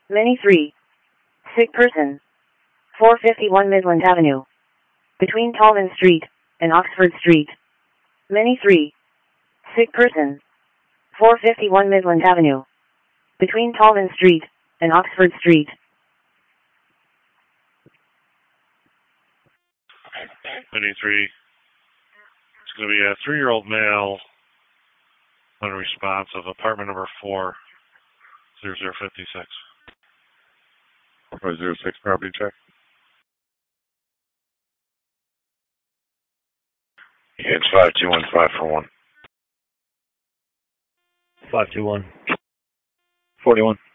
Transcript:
Many 3. Sick person. 451 Midland Avenue. Between Tallman Street and Oxford Street. Many 3. Sick person. 451 Midland Avenue. Between Tallman Street and Oxford Street. Many 3. It's going to be a 3-year-old male. Unresponsive. Apartment number 40056. 406 property check. Yeah, it's 521541. 521. 41.